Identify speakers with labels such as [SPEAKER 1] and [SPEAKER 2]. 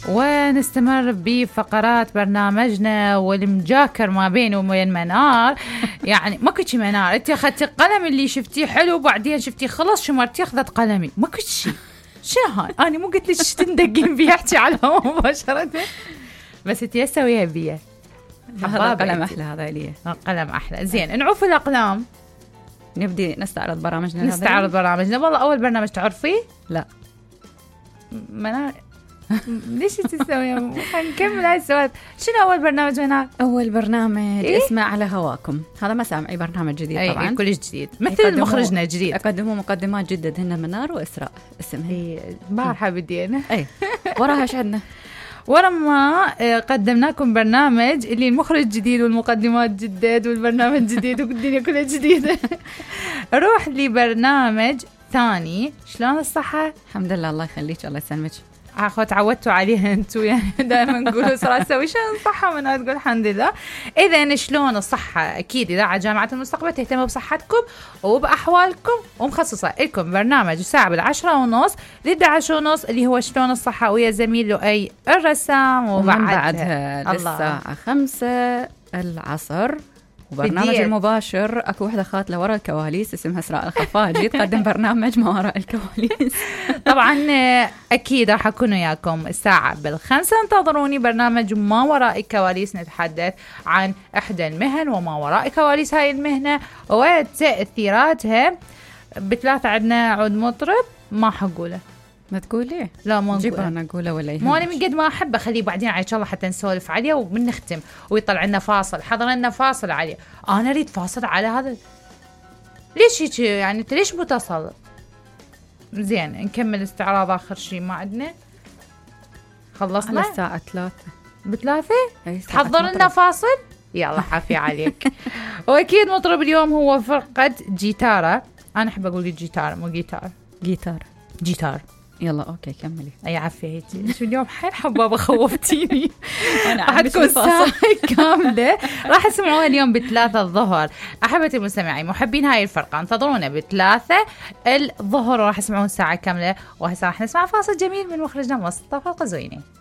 [SPEAKER 1] ونستمر بفقرات برنامجنا والمجاكر ما بيني وبين منار. يعني ماكو شي منار، انت اخذتي القلم اللي شفتيه حلو وبعدين شفتيه خلص شمرتي اخذت قلمي، ماكو شي. شنو هاي؟ انا مو قلت لك تندقين بي احكي على الهواء مباشره، بس انت تسويها بيا.
[SPEAKER 2] هذا القلم احلى، هذا لي
[SPEAKER 1] القلم احلى. زين نعوف الاقلام،
[SPEAKER 2] نبدي نستعرض برامجنا.
[SPEAKER 1] نستعرض برامجنا. والله اول برنامج تعرفيه؟
[SPEAKER 2] لا
[SPEAKER 1] منار ليش تسوي؟ نكمل هاي السؤال. شنو أول برنامج منار؟
[SPEAKER 2] أول برنامج اسمه على هواكم. هذا ما سامعي برنامج جديد طبعا،
[SPEAKER 1] كل جديد مثل مخرجنا جديد.
[SPEAKER 2] يقدموا مقدمات جدد هن منار وإسراء اسمها.
[SPEAKER 1] بارحة بدينا
[SPEAKER 2] أي وراها ايش عندنا؟
[SPEAKER 1] ورا ما قدمناكم برنامج اللي المخرج جديد والمقدمات جدد والبرنامج جديد والدنيا كلها جديدة. روح لبرنامج ثاني. شلون الصحة؟
[SPEAKER 2] الحمد لله الله يخليك الله يسلمك.
[SPEAKER 1] اخو تعودتوا عليها انتم، يعني دائما نقولوا صراحه سوي شلون الصحه من تقول الحمد لله. اذا شلون الصحه، اكيد اذاعه جامعه المستقبل تهتم بصحتكم وباحوالكم ومخصصه لكم برنامج الساعه 10:30 ل11:30 اللي هو شلون الصحه ويا زميل لؤي الرسام.
[SPEAKER 2] وبعدها للساعه 5 العصر وبرنامج المباشر. اكو وحده خاتله وراء الكواليس اسمها اسراء الخفاجي تقدم برنامج ما وراء الكواليس.
[SPEAKER 1] طبعا اكيد راح اكون وياكم الساعه 5. انتظروني برنامج ما وراء الكواليس، نتحدث عن احدى المهن وما وراء كواليس هاي المهنه وتاثيراتها. بثلاثه عندنا عود مطرب ما حقوله.
[SPEAKER 2] ما تقولي؟
[SPEAKER 1] لا ما
[SPEAKER 2] نقول انا اقوله ولا
[SPEAKER 1] مو انا من قد ما احب اخليه بعدين ان شاء الله حتى نسولف عليه وبنختم ويطلع لنا فاصل. حضر لنا فاصل عليه. انا اريد فاصل على هذا. ليش هيك يعني؟ انت ليش متصل؟ زين نكمل استعراض اخر شيء ما عندنا. خلصنا
[SPEAKER 2] على الساعه 3
[SPEAKER 1] ب3 تحضر لنا فاصل. يلا حافي عليك. واكيد مطرب اليوم هو فرقه جيتارة. انا احب اقول جيتارة مو جيتار. يلا اوكي كملي. اي عافيه هيك. شو اليوم حيل حبابه خوفتيني. راح تكون ساعه كامله راح تسمعوها اليوم ب3 الظهر. احبتي المستمعين محبين هاي الفرقه انتظرونا ب3 الظهر وراح تسمعون ساعه كامله. وهسه راح نسمع فاصل جميل من مخرجنا مصطفى القزويني.